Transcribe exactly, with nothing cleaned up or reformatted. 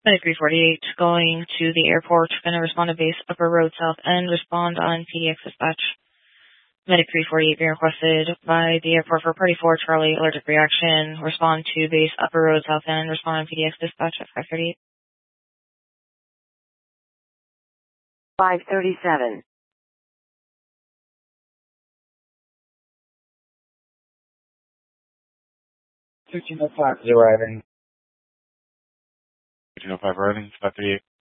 Medic three forty-eight going to the airport, going to respond to base Upper Road South End, respond on P D X dispatch. Medic three forty-eight being requested by the airport for Party four Charlie, allergic reaction, respond to base Upper Road South End, respond on P D X dispatch at five thirty-eight. five thirty-seven. thirteen oh five is arriving. thirteen oh five arriving, five thirty-eight.